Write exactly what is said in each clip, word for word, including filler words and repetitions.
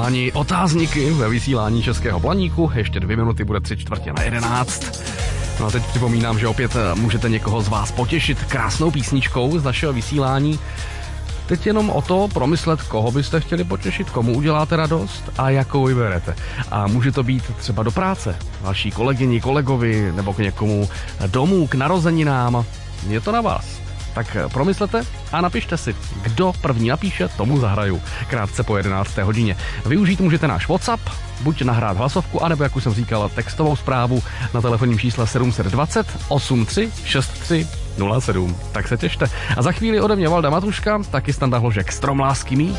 vysílání otázníky ve vysílání Českého Blaníku. Ještě dvě minuty, bude tři čtvrtě na jedenáct. No a teď připomínám, že opět můžete někoho z vás potěšit krásnou písničkou z našeho vysílání. Teď jenom o to promyslet, koho byste chtěli potěšit, komu uděláte radost a jakou vyberete. A může to být třeba do práce, vaší kolegyni, kolegovi nebo k někomu domů, k narozeninám. Je to na vás. Tak promyslete a napište si, kdo první napíše, tomu zahraju. Krátce po jedenácté hodině. Využít můžete náš WhatsApp, buď nahrát hlasovku, anebo, jak už jsem říkal, textovou zprávu na telefonním čísle sedm set dvacet osm tři šest tři nula sedm. Tak se těšte. A za chvíli ode mě Valda Matuška, taky Standa Hložek, Strom lásky mý.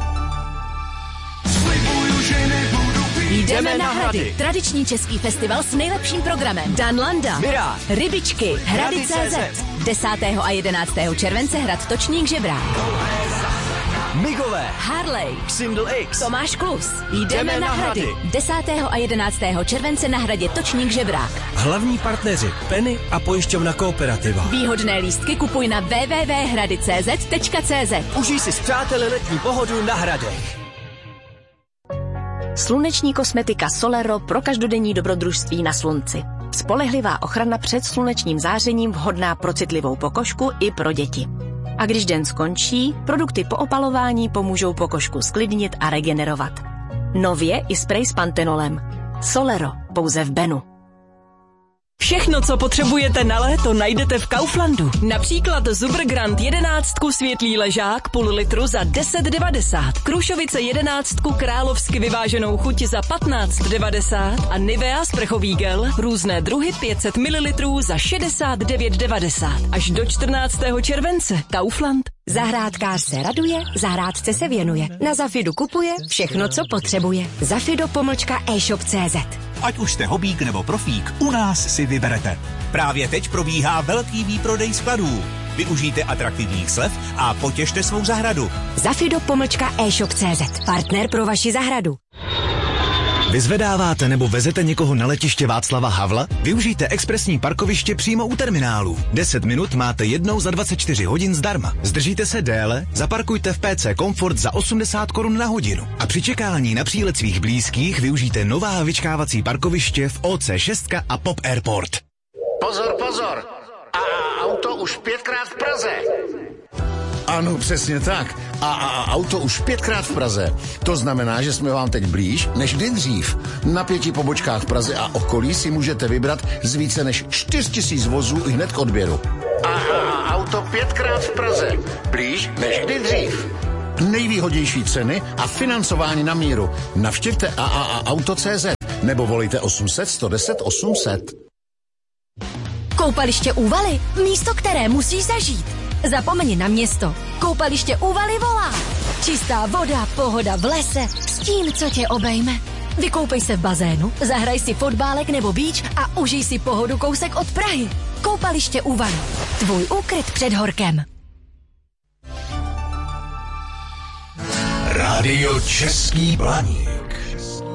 Jdeme na Hrady. Tradiční český festival s nejlepším programem. Dan Landa, Mirá, Rybičky, Hrady tečka cé zet. desátého a jedenáctého července Hrad Točník Žebrák. Migové, Harley, Xindl X, Tomáš Klus. Jdeme, Jdeme na na Hrady. Hrady. desátého a jedenáctého července na Hradě Točník Žebrák. hlavní partneři Penny a pojišťovna Kooperativa. Výhodné lístky kupuj na w w w tečka hrady tečka cé zet tečka cé zet. Užij si s přáteli letní pohodu na Hradech. Sluneční kosmetika Solero pro každodenní dobrodružství na slunci. Spolehlivá ochrana před slunečním zářením, vhodná pro citlivou pokožku i pro děti. A když den skončí, produkty po opalování pomůžou pokožku sklidnit a regenerovat. Nově i sprej s pantenolem. Solero, pouze v Benu. Všechno, co potřebujete na léto, najdete v Kauflandu. Například Supergrand jedenáctku světlý ležák půl litru za deset devadesát, Krušovice jedenáctku královsky vyváženou chuť za patnáct devadesát a Nivea sprchový gel různé druhy pět set mililitrů za šedesát devět devadesát. Až do čtrnáctého července. Kaufland. Zahrádkář se raduje, zahrádce se věnuje. Na Zafidu kupuje všechno, co potřebuje. Zafido pomlčka e-shop tečka cé zet. Ať už jste hobík nebo profík, u nás si vyberete. Právě teď probíhá velký výprodej skladů. Využijte atraktivních slev a potěšte svou zahradu. Zafido pomlčka e-shop tečka cé zet. Partner pro vaši zahradu. Vyzvedáváte nebo vezete někoho na letiště Václava Havla? Využijte expresní parkoviště přímo u terminálu. deset minut máte jednou za dvacet čtyři hodin zdarma. Zdržíte se déle? Zaparkujte v P C Komfort za osmdesát korun na hodinu. A při čekání na přílet svých blízkých využijte nová vyčkávací parkoviště v O C šest a Pop Airport. Pozor, pozor! A, a auto už pětkrát v Praze. Ano, přesně tak. A, a, a auto už pětkrát v Praze. To znamená, že jsme vám teď blíž než kdy dřív. Na pěti pobočkách v Praze a okolí si můžete vybrat z více než čtyři tisíce vozů i hned k odběru. A, a auto pětkrát v Praze. Blíž než kdy dřív. Nejvýhodnější ceny a financování na míru. Navštivte a a a auto tečka cé zet nebo volejte osm set sto deset osm set. Koupaliště Úvaly, místo, které musíš zažít. Zapomeň na město. Koupaliště Úvaly volá. Čistá voda, pohoda v lese, s tím, co tě obejme. Vykoupej se v bazénu, zahraj si fotbálek nebo beach a užij si pohodu kousek od Prahy. Koupaliště Úvaly. Tvůj úkryt před horkem. Rádio Český Blaník.